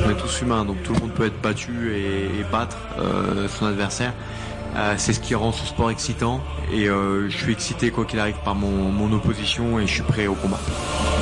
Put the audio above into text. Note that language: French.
On est tous humains, donc tout le monde peut être battu et battre son adversaire. C'est ce qui rend ce sport excitant et je suis excité quoi qu'il arrive par mon opposition et je suis prêt au combat.